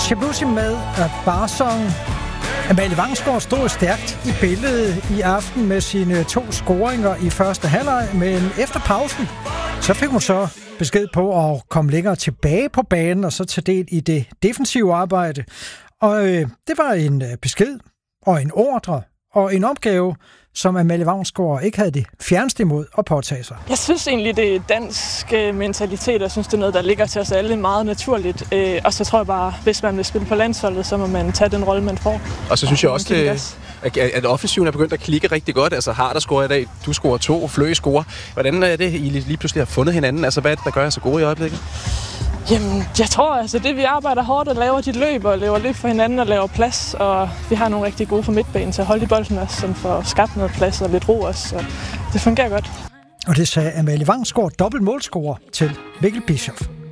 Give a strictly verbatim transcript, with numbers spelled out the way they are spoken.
Shabuzi med Barsong. Amalie Vangsgaard stod stærkt i billedet i aften med sine to scoringer i første halvleg, men efter pausen, så fik hun så besked på at komme længere tilbage på banen og så tage del i det defensive arbejde. Og øh, det var en besked og en ordre og en opgave, som Amalie Vangsgaard ikke havde det fjerneste imod at påtage sig. Jeg synes egentlig, det er dansk mentalitet, og jeg synes, det er noget, der ligger til os alle meget naturligt. Og så tror jeg bare, hvis man vil spille på landsholdet, så må man tage den rolle, man får. Og så synes jeg også, det, at offensiven er begyndt at klikke rigtig godt. Altså Harder scorer i dag, du scorer to, Fløe scorer. Hvordan er det, I lige pludselig har fundet hinanden? Altså hvad er det, der gør jer så gode i øjeblikket? Jamen, jeg tror altså, det vi arbejder hårdt og laver dit løb og laver løb for hinanden og laver plads, og vi har nogle rigtig gode for midtbanen til at holde i bolden også, som får skabt noget plads og lidt ro også, så det fungerer godt. Og det sagde Amalie Vangsgaard, dobbelt målscorer til Mikkel Bischoff.